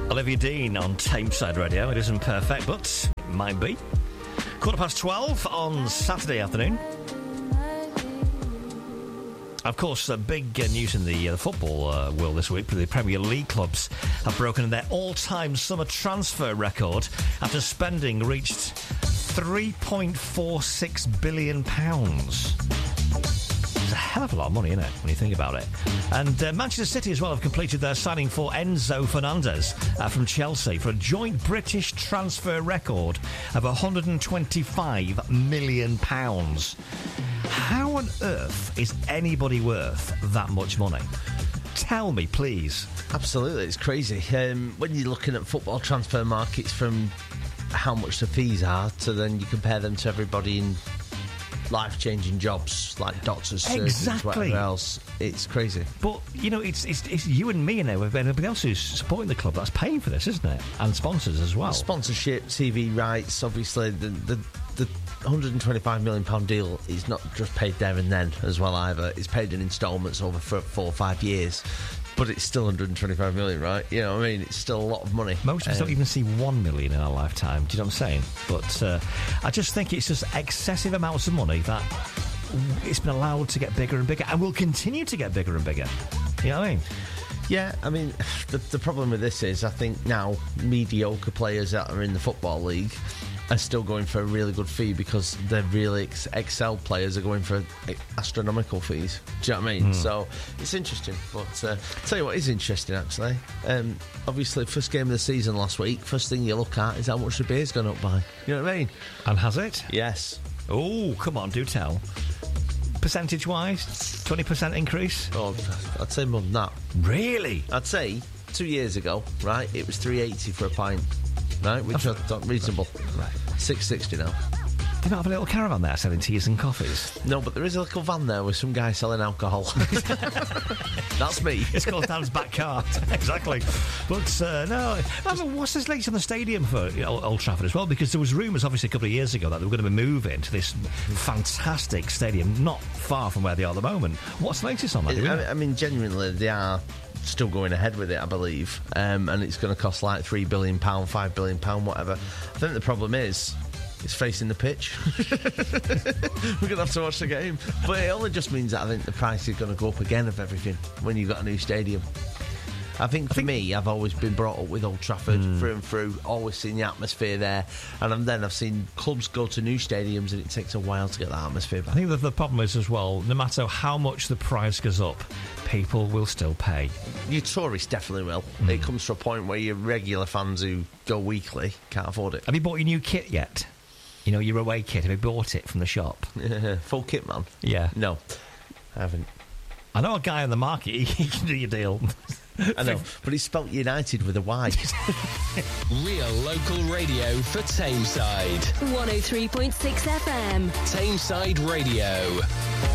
Olivia Dean on Tameside Radio. It isn't perfect, but it might be. 12:15 on Saturday afternoon. Of course, big news in the football world this week. The Premier League clubs have broken their all-time summer transfer record after spending reached £3.46 billion. It's a hell of a lot of money, isn't it, when you think about it? And Manchester City as well have completed their signing for Enzo Fernandez from Chelsea for a joint British transfer record of £125 million. How on earth is anybody worth that much money? Tell me, please. Absolutely, it's crazy. When you're looking at football transfer markets from how much the fees are to then you compare them to everybody in life-changing jobs like doctors, surgeons, whatever else. It's crazy. But, you know, it's you and me and everybody else who's supporting the club that's paying for this, isn't it? And sponsors as well. Sponsorship, TV rights, obviously the £125 million deal is not just paid there and then as well either. It's paid in instalments over 4 or 5 years. But it's still 125 million, right? You know what I mean? It's still a lot of money. Most of us don't even see 1 million in our lifetime. Do you know what I'm saying? But I just think it's just excessive amounts of money that it's been allowed to get bigger and bigger and will continue to get bigger and bigger. You know what I mean? Yeah, I mean, the problem with this is I think now mediocre players that are in the Football League are still going for a really good fee because they're really excel players are going for astronomical fees. Do you know what I mean? So it's interesting. But tell you what is interesting, actually. Obviously, first game of the season last week, first thing you look at is how much the beer's gone up by. You know what I mean? And has it? Yes. Oh, come on, do tell. Percentage-wise, 20% increase? Oh, I'd say more than that. Really? I'd say 2 years ago, right, it was $3.80 for a pint. Right, which I thought reasonable. Right. $6.60 now. They don't have a little caravan there selling teas and coffees? No, but there is a little van there with some guy selling alcohol. That's me. It's called Dan's back cart. Exactly. But, no. What's this latest on the stadium for Old Trafford as well? Because there was rumours, obviously, a couple of years ago that they were going to be moving to this fantastic stadium not far from where they are at the moment. What's the latest on that? I mean, genuinely, they are still going ahead with it, I believe. And it's going to cost like £3 billion, £5 billion, whatever. I think the problem is it's facing the pitch. We're going to have to watch the game. But it only just means that I think the price is going to go up again of everything when you've got a new stadium. I think for me, I've always been brought up with Old Trafford through and through, always seen the atmosphere there, and then I've seen clubs go to new stadiums and it takes a while to get that atmosphere back. I think that the problem is as well, no matter how much the price goes up, people will still pay. Your tourists definitely will. It comes to a point where your regular fans who go weekly can't afford it. Have you bought your new kit yet? You know, your away kit, have you bought it from the shop? Full kit, man? Yeah. No, I haven't. I know a guy on the market, he can do your deal. I know, but he's spelt United with a Y. Real local radio for Tameside. 103.6 FM. Tameside Radio.